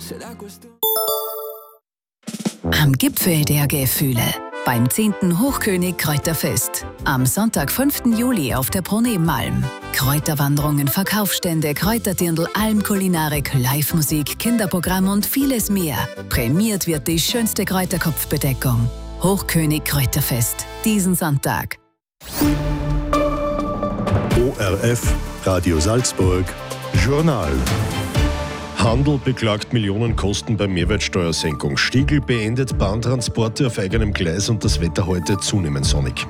Am Gipfel der Gefühle. Beim 10. Hochkönig Kräuterfest. Am Sonntag, 5. Juli auf der Brunemalm. Kräuterwanderungen, Verkaufsstände, Kräuterdirndl, Almkulinarik, Live-Musik, Kinderprogramm und vieles mehr. Prämiert wird die schönste Kräuterkopfbedeckung. Hochkönig Kräuterfest. Diesen Sonntag. ORF, Radio Salzburg, Journal. Handel beklagt Millionenkosten bei Mehrwertsteuersenkung. Stiegl beendet Bahntransporte auf eigenem Gleis und das Wetter heute zunehmend sonnig.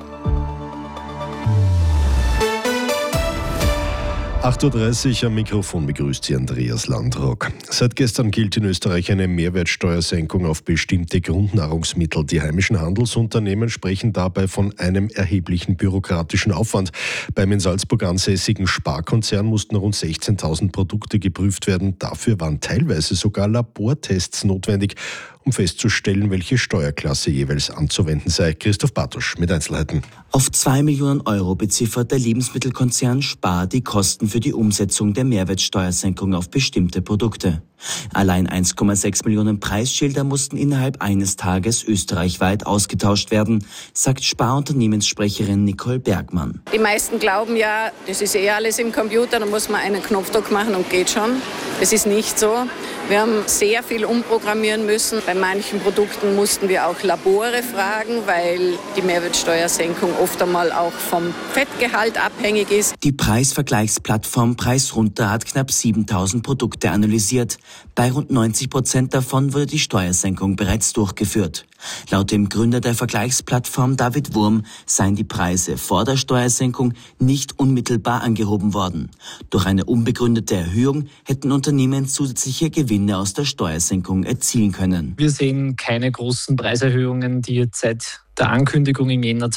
8.30 Uhr am Mikrofon begrüßt Sie Andreas Landrock. Seit gestern gilt in Österreich eine Mehrwertsteuersenkung auf bestimmte Grundnahrungsmittel. Die heimischen Handelsunternehmen sprechen dabei von einem erheblichen bürokratischen Aufwand. Beim in Salzburg ansässigen Sparkonzern mussten rund 16.000 Produkte geprüft werden. Dafür waren teilweise sogar Labortests notwendig, um festzustellen, welche Steuerklasse jeweils anzuwenden sei. Christoph Bartosch mit Einzelheiten. Auf 2 Millionen Euro beziffert der Lebensmittelkonzern Spar die Kosten für die Umsetzung der Mehrwertsteuersenkung auf bestimmte Produkte. Allein 1,6 Millionen Preisschilder mussten innerhalb eines Tages österreichweit ausgetauscht werden, sagt Spar-Unternehmenssprecherin Nicole Bergmann. Die meisten glauben ja, das ist alles im Computer, da muss man einen Knopfdruck machen und geht schon. Das ist nicht so. Wir haben sehr viel umprogrammieren müssen. Bei manchen Produkten mussten wir auch Labore fragen, weil die Mehrwertsteuersenkung oft einmal auch vom Fettgehalt abhängig ist. Die Preisvergleichsplattform Preisrunter hat knapp 7.000 Produkte analysiert. Bei rund 90% davon wurde die Steuersenkung bereits durchgeführt. Laut dem Gründer der Vergleichsplattform David Wurm seien die Preise vor der Steuersenkung nicht unmittelbar angehoben worden. Durch eine unbegründete Erhöhung hätten Unternehmen zusätzliche Gewinne aus der Steuersenkung erzielen können. Wir sehen keine großen Preiserhöhungen, die jetzt seit der Ankündigung im Jänner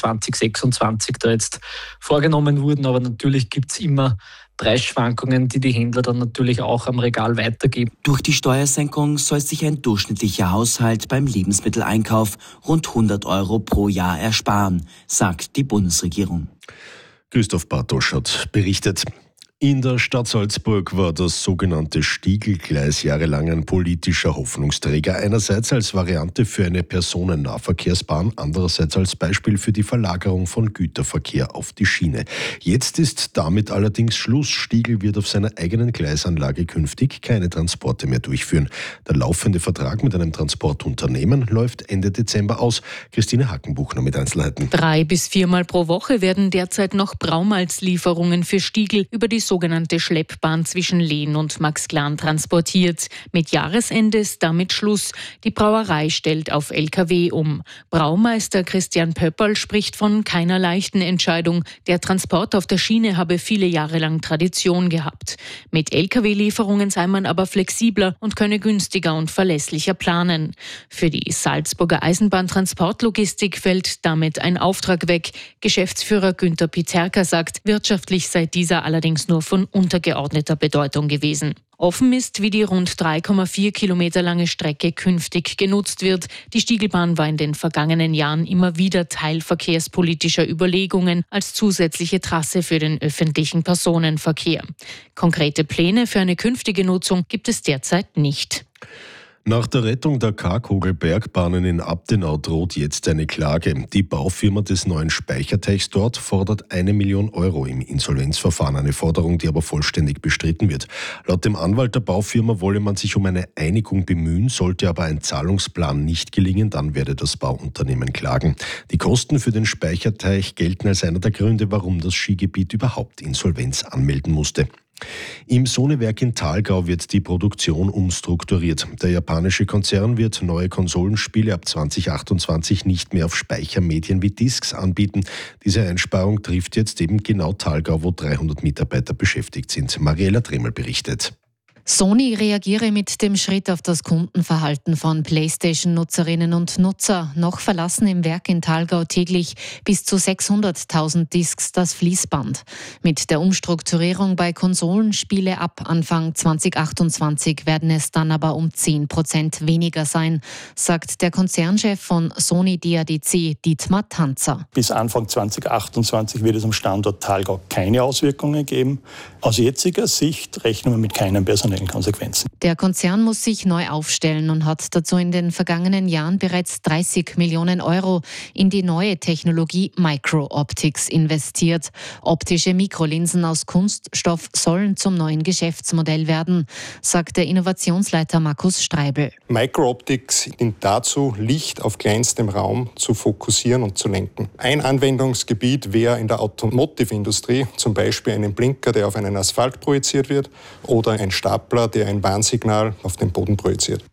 2026 da jetzt vorgenommen wurden. Aber natürlich gibt es immer Preisschwankungen, die Händler dann natürlich auch am Regal weitergeben. Durch die Steuersenkung soll sich ein durchschnittlicher Haushalt beim Lebensmitteleinkauf rund 100 Euro pro Jahr ersparen, sagt die Bundesregierung. Christoph Bartosch hat berichtet. In der Stadt Salzburg war das sogenannte Stiegl-Gleis jahrelang ein politischer Hoffnungsträger. Einerseits als Variante für eine Personennahverkehrsbahn, andererseits als Beispiel für die Verlagerung von Güterverkehr auf die Schiene. Jetzt ist damit allerdings Schluss. Stiegl wird auf seiner eigenen Gleisanlage künftig keine Transporte mehr durchführen. Der laufende Vertrag mit einem Transportunternehmen läuft Ende Dezember aus. Christine Hackenbuchner mit Einzelheiten. 3 bis 4 Mal pro Woche werden derzeit noch Braumalzlieferungen für Stiegl über die sogenannte Schleppbahn zwischen Lehn und Maxglan transportiert. Mit Jahresende ist damit Schluss. Die Brauerei stellt auf Lkw um. Braumeister Christian Pöpperl spricht von keiner leichten Entscheidung. Der Transport auf der Schiene habe viele Jahre lang Tradition gehabt. Mit Lkw-Lieferungen sei man aber flexibler und könne günstiger und verlässlicher planen. Für die Salzburger Eisenbahntransportlogistik fällt damit ein Auftrag weg. Geschäftsführer Günther Piterka sagt, wirtschaftlich sei dieser allerdings nur von untergeordneter Bedeutung gewesen. Offen ist, wie die rund 3,4 Kilometer lange Strecke künftig genutzt wird. Die Stieglbahn war in den vergangenen Jahren immer wieder Teil verkehrspolitischer Überlegungen als zusätzliche Trasse für den öffentlichen Personenverkehr. Konkrete Pläne für eine künftige Nutzung gibt es derzeit nicht. Nach der Rettung der Karkogelbergbahnen in Abtenau droht jetzt eine Klage. Die Baufirma des neuen Speicherteichs dort fordert 1 Million Euro im Insolvenzverfahren. Eine Forderung, die aber vollständig bestritten wird. Laut dem Anwalt der Baufirma wolle man sich um eine Einigung bemühen, sollte aber ein Zahlungsplan nicht gelingen, dann werde das Bauunternehmen klagen. Die Kosten für den Speicherteich gelten als einer der Gründe, warum das Skigebiet überhaupt Insolvenz anmelden musste. Im Sony-Werk in Thalgau wird die Produktion umstrukturiert. Der japanische Konzern wird neue Konsolenspiele ab 2028 nicht mehr auf Speichermedien wie Discs anbieten. Diese Einsparung trifft jetzt eben genau Thalgau, wo 300 Mitarbeiter beschäftigt sind. Mariella Dremel berichtet. Sony reagiere mit dem Schritt auf das Kundenverhalten von PlayStation-Nutzerinnen und Nutzer. Noch verlassen im Werk in Thalgau täglich bis zu 600.000 Discs das Fließband. Mit der Umstrukturierung bei Konsolenspiele ab Anfang 2028 werden es dann aber um 10% weniger sein, sagt der Konzernchef von Sony DADC, Dietmar Tanzer. Bis Anfang 2028 wird es am Standort Thalgau keine Auswirkungen geben. Aus jetziger Sicht rechnen wir mit keinem Personalverlust personellen Konsequenzen. Der Konzern muss sich neu aufstellen und hat dazu in den vergangenen Jahren bereits 30 Millionen Euro in die neue Technologie Micro-Optics investiert. Optische Mikrolinsen aus Kunststoff sollen zum neuen Geschäftsmodell werden, sagt der Innovationsleiter Markus Streibel. Micro-Optics dient dazu, Licht auf kleinstem Raum zu fokussieren und zu lenken. Ein Anwendungsgebiet wäre in der Automotive-Industrie, zum Beispiel einen Blinker, der auf einen Asphalt projiziert wird, oder ein Stapler, der ein Warnsignal auf den Boden projiziert.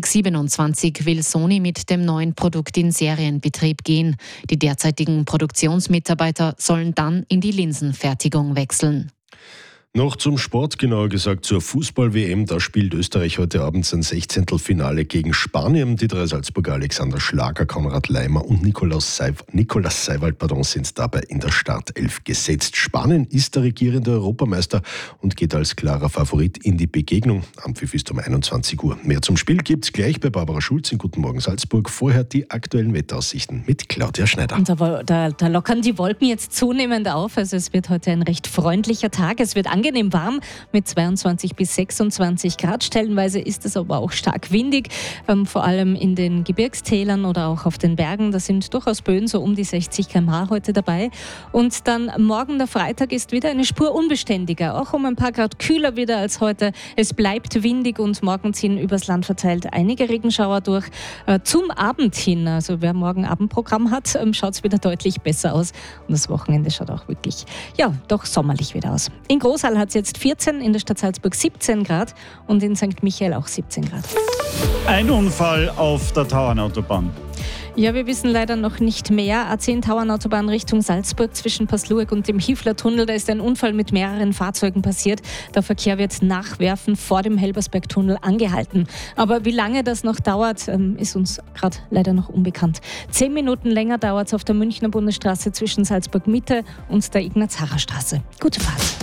2027 will Sony mit dem neuen Produkt in Serienbetrieb gehen. Die derzeitigen Produktionsmitarbeiter sollen dann in die Linsenfertigung wechseln. Noch zum Sport, genauer gesagt zur Fußball-WM. Da spielt Österreich heute Abend sein 16. Finale gegen Spanien. Die drei Salzburger Alexander Schlager, Konrad Leimer und Nikolaus Seiwald sind dabei in der Startelf gesetzt. Spanien ist der regierende Europameister und geht als klarer Favorit in die Begegnung. Anpfiff ist um 21 Uhr. Mehr zum Spiel gibt's gleich bei Barbara Schulz in Guten Morgen Salzburg. Vorher die aktuellen Wetteraussichten mit Claudia Schneider. Und da lockern die Wolken jetzt zunehmend auf. Also es wird heute ein recht freundlicher Tag. Es wird angenehm warm mit 22 bis 26 Grad. Stellenweise ist es aber auch stark windig, vor allem in den Gebirgstälern oder auch auf den Bergen. Da sind durchaus Böen so um die 60 km/h heute dabei. Und dann morgen, der Freitag, ist wieder eine Spur unbeständiger, auch um ein paar Grad kühler wieder als heute. Es bleibt windig und morgen ziehen übers Land verteilt einige Regenschauer durch. Zum Abend hin, also wer morgen Abendprogramm hat, schaut es wieder deutlich besser aus. Und das Wochenende schaut auch wirklich, doch sommerlich wieder aus. In Großhall hat es jetzt 14, in der Stadt Salzburg 17 Grad und in St. Michael auch 17 Grad. Ein Unfall auf der Tauernautobahn. Ja, wir wissen leider noch nicht mehr. A10 Tauernautobahn Richtung Salzburg zwischen Paslueck und dem Hiefler-Tunnel. Da ist ein Unfall mit mehreren Fahrzeugen passiert. Der Verkehr wird nachwerfen vor dem Helbersberg-Tunnel angehalten. Aber wie lange das noch dauert, ist uns gerade leider noch unbekannt. 10 Minuten länger dauert es auf der Münchner Bundesstraße zwischen Salzburg-Mitte und der Ignaz-Harrer-Straße. Gute Fahrt.